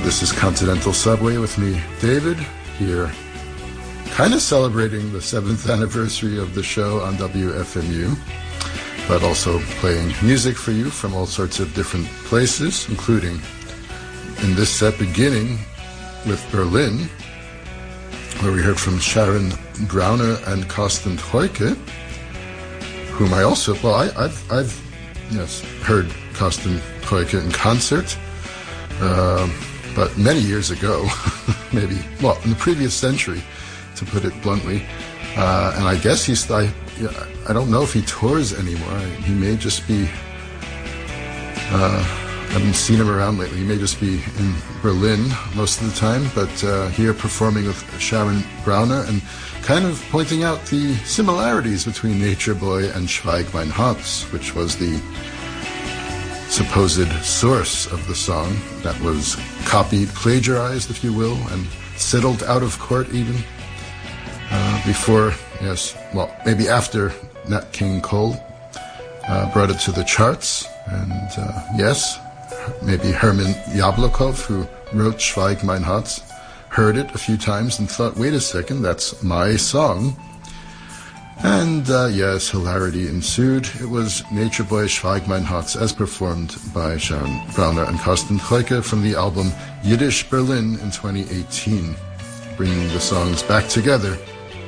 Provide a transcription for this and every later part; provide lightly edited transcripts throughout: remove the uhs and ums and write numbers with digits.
This is Continental Subway with me, David, here, kind of celebrating the 7th anniversary of the show on WFMU, but also playing music for you from all sorts of different places, including in this set beginning with Berlin, where we heard from Sharon Brauner and Carsten Heuke, whom I also, I've heard Carsten Heuke in concert, but many years ago, maybe, in the previous century, to put it bluntly. And I guess I don't know if he tours anymore. He may just be, I haven't seen him around lately. He may just be in Berlin most of the time, but here performing with Sharon Brauner and kind of pointing out the similarities between Nature Boy and Schweig mein Herz, which was the supposed source of the song that was copied, plagiarized, if you will, and settled out of court even before, maybe after Nat King Cole brought it to the charts. And maybe Herman Yablokov, who wrote Schweig mein Herz, heard it a few times and thought, wait a second, that's my song. And hilarity ensued. It was Nature Boy Schweig mein Herz as performed by Sharon Brauner and Carsten Heuke from the album Yiddish Berlin in 2018, bringing the songs back together.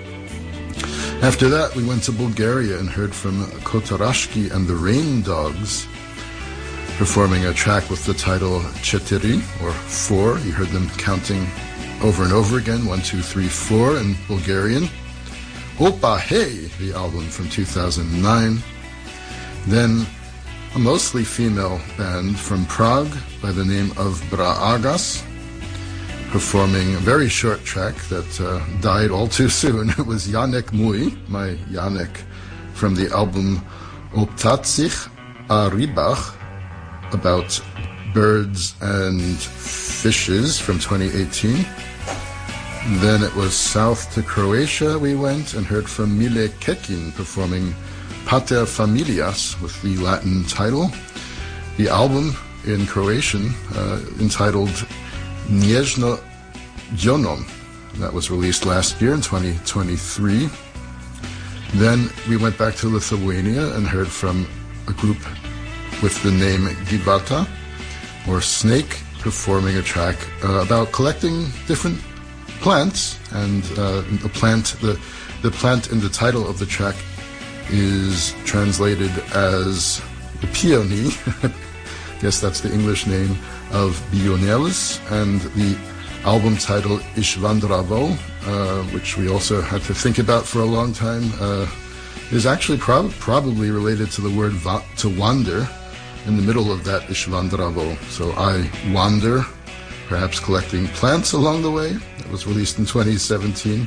After that, we went to Bulgaria and heard from Kotarashki and the Rain Dogs, performing a track with the title Chetiri, or 4. You heard them counting over and over again, 1, 2, 3, 4 in Bulgarian. Opa Hey, the album from 2009. Then a mostly female band from Prague by the name of Braagas, performing a very short track that died all too soon. It was Janek Mui, my Janek, from the album Optatsich a Rybach, about birds and fishes from 2018. Then it was south to Croatia we went and heard from Mile Kekin performing Pater Familias with the Latin title. The album in Croatian entitled Nježno Djonom. That was released last year in 2023. Then we went back to Lithuania and heard from a group with the name Gyvata, or Snake, performing a track about collecting different plants, and the plant in the title of the track is translated as the peony. I guess that's the English name of Bionelis, and the album title Ishvandravo, which we also had to think about for a long time, is actually probably related to the word to wander in the middle of that Ishvandravo. So I wander, perhaps collecting plants along the way. It was released in 2017.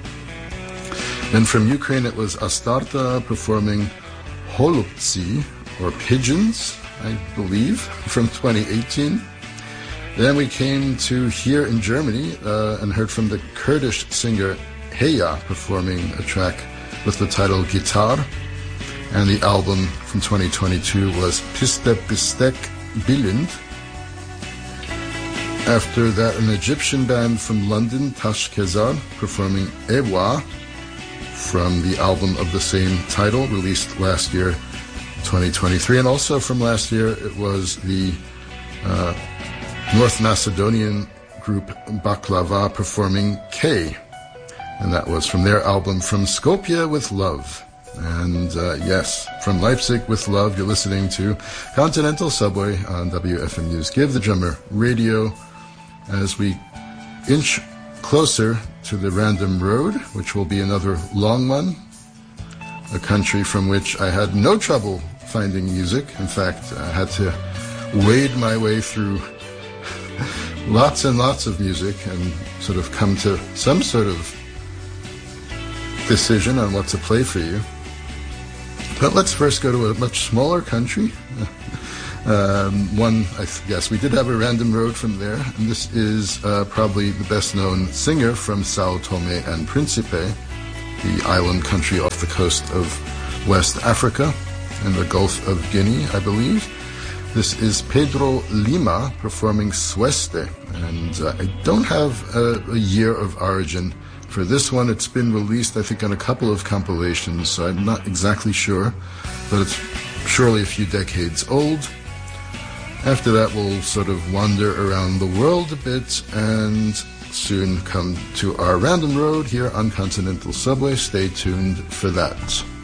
Then from Ukraine it was Astarta performing Holubtsi, or Pigeons, I believe, from 2018. Then we came to here in Germany and heard from the Kurdish singer Heya performing a track with the title Gitar. And the album from 2022 was Piste Pistek Bilind. After that, an Egyptian band from London, Tash Kezar, performing Ewa from the album of the same title, released last year, 2023. And also from last year, it was the North Macedonian group Baklava performing K. And that was from their album From Skopje with Love. And from Leipzig with Love, you're listening to Continental Subway on WFMU's Give the Drummer Radio, as we inch closer to the Random Road, which will be another long one, a country from which I had no trouble finding music. In fact, I had to wade my way through lots and lots of music and sort of come to some sort of decision on what to play for you. But let's first go to a much smaller country. We did have a Random Road from there, and this is probably the best-known singer from Sao Tome and Principe, the island country off the coast of West Africa and the Gulf of Guinea, I believe. This is Pedro Lima performing Sueste, and I don't have a year of origin for this one. It's been released, I think, on a couple of compilations, so I'm not exactly sure, but it's surely a few decades old. After that, we'll sort of wander around the world a bit and soon come to our random road here on Continental Subway. Stay tuned for that.